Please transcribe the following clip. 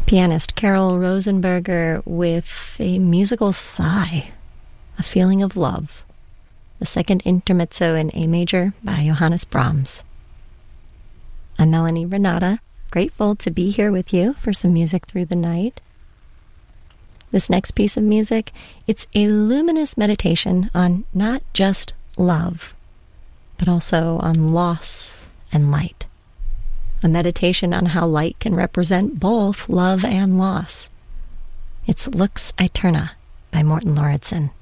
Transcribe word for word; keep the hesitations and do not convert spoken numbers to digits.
Pianist Carol Rosenberger with a musical sigh, a feeling of love, the second intermezzo in A major by Johannes Brahms. I'm Melanie Renata, grateful to be here with you for some music through the night. This next piece of music, it's a luminous meditation on not just love, but also on loss and light. A meditation on how light can represent both love and loss. It's Lux Aeterna by Morten Lauridsen.